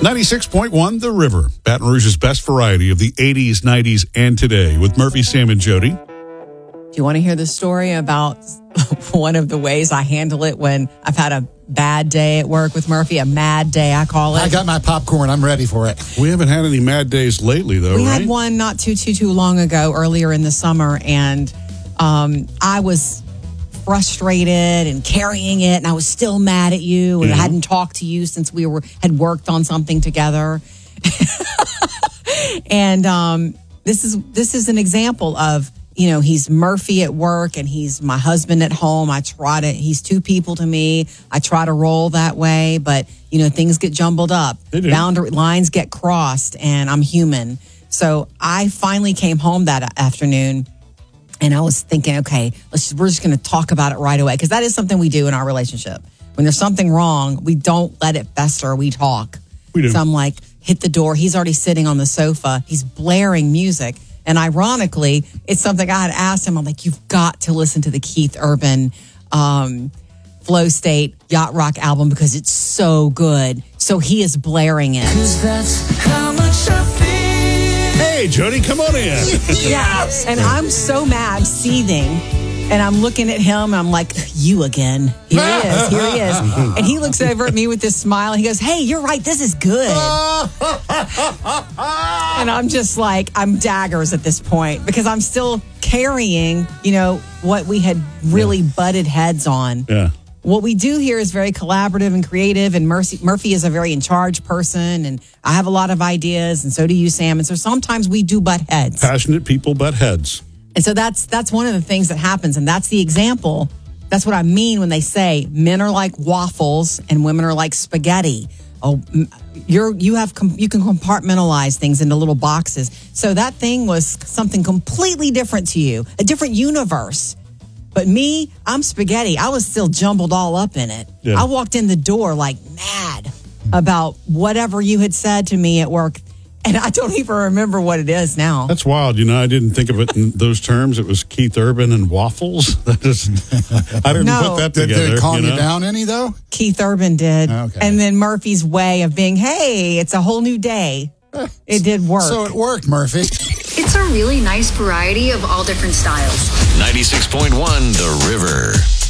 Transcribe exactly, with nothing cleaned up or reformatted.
ninety-six point one The River, Baton Rouge's best variety of the eighties, nineties, and today with Murphy, Sam, and Jody. Do you want to hear the story about one of the ways I handle it when I've had a bad day at work with Murphy, a mad day, I call it? I got my popcorn. I'm ready for it. We haven't had any mad days lately, though, we right? had one not too, too, too long ago, earlier in the summer, and um, I was frustrated and carrying it, and I was still mad at you, and Yeah. I hadn't talked to you since we were had worked on something together. and um, this is this is an example of, you know, he's Murphy at work and he's my husband at home. I try to, he's two people to me. I try to roll that way, but, you know, things get jumbled up. They do. Boundary lines get crossed, and I'm human. So I finally came home that afternoon and I was thinking, okay, let's, we're just going to talk about it right away. Because that is something we do in our relationship. When there's something wrong, we don't let it fester. We talk. We do. So I'm like, hit the door. He's already sitting on the sofa. He's blaring music. And ironically, it's something I had asked him. I'm like, you've got to listen to the Keith Urban um, Flow State Yacht Rock album because it's so good. So he is blaring it. That's how much I feel. Hey, Jody, come on in. Yeah. And I'm so mad, seething. And I'm looking at him and I'm like, you again. Here he is. Here he is. And he looks over at me with this smile. He goes, hey, you're right. This is good. And I'm just like, I'm daggers at this point because I'm still carrying, you know, what we had really yeah. butted heads on. Yeah. What we do here is very collaborative and creative, and Mercy, Murphy is a very in charge person, and I have a lot of ideas, and so do you, Sam. And so sometimes we do butt heads. Passionate people butt heads. And so that's that's one of the things that happens, and that's the example. That's what I mean when they say men are like waffles and women are like spaghetti. Oh, you're you have you can compartmentalize things into little boxes. So that thing was something completely different to you, a different universe. But me, I'm spaghetti. I was still jumbled all up in it. Yeah. I walked in the door like mad about whatever you had said to me at work. And I don't even remember what it is now. That's wild. You know, I didn't think of it in those terms. It was Keith Urban and waffles. That is, I didn't No. put that Did, together. did it calm you you, know? down any, though? Keith Urban did. Okay. And then Murphy's way of being, hey, it's a whole new day. It did work. So it worked, Murphy. It's a really nice variety of all different styles. ninety-six point one The River.